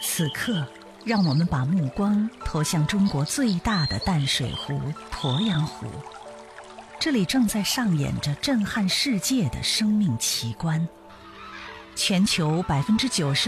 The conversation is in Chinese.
此刻，让我们把目光投向中国最大的淡水湖——鄱阳湖。这里正在上演着震撼世界的生命奇观。全球98%